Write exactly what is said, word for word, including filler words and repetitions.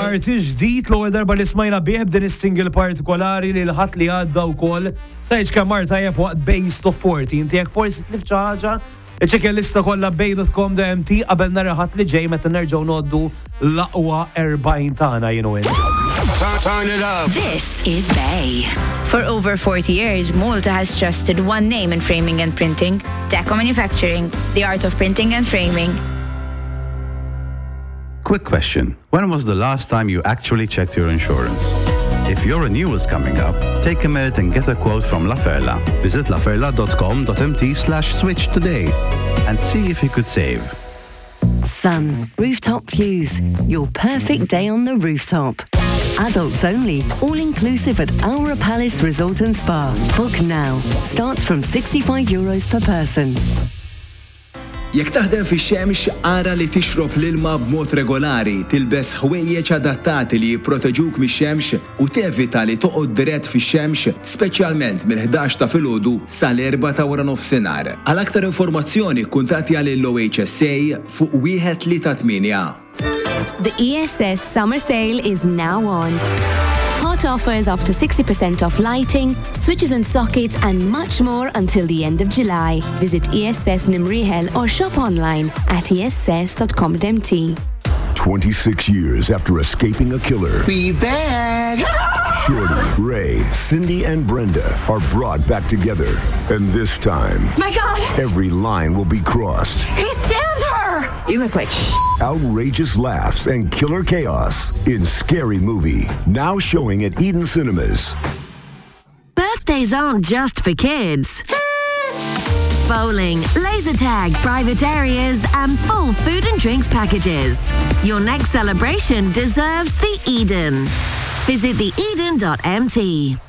Party ġdid l-ewwel darba li smajna bih din is-single partikolari li l-ħadd li għadda wkoll. Tgħidx kemm mar tajjeb waqt Base of forty. Inti jekk forsi tlif xi ħaġa, iċċekkja l-lista kollha bay dot com dot m t qabel nara ħadd li ġej meta nerġgħu ngħoddu l-aqwa erbgħin tagħna jien u Turn it up. This is Bay. For over forty years, Malta has trusted one name in framing and printing, Deco Manufacturing, the art of printing and framing. Quick question. When was the last time you actually checked your insurance? If your renewal is coming up, take a minute and get a quote from La Ferla. Visit laferla dot com dot m t slash switch today and see if you could save. Sun, rooftop views. Your perfect day on the rooftop. Adults only, all-inclusive at Aura Palace Resort and Spa. Book now. Starts from sixty-five euros per person. Jekk taħdem fix-xemx, ara li tixrob l-ilma b'mod regolari, tilbes ħwejjeġ adattati li jipproteġuk mix-xemx u tevita li toqgħod dirett fix-xemx, speċjalment mill-ħdax ta' filgħodu sal-erba' ta' wara nofsinhar. Għal aktar informazzjoni kuntatti għal-L O H S A fuq wieħed tlieta tminja. The E S S summer sale is now on. Hot offers up to sixty percent off lighting, switches and sockets and much more until the end of July. Visit E S S Nimrihel or shop online at e s s dot com dot m t. twenty-six years after escaping a killer. We back. Shorty, Ray, Cindy, and Brenda are brought back together. And this time, My God! every line will be crossed. He stabbed her! You look like Outrageous laughs and killer chaos in Scary Movie. Now showing at Eden Cinemas. Birthdays aren't just for kids. Bowling, laser tag, private areas, and full food and drinks packages. Your next celebration deserves the Eden. Visit the eden dot m t.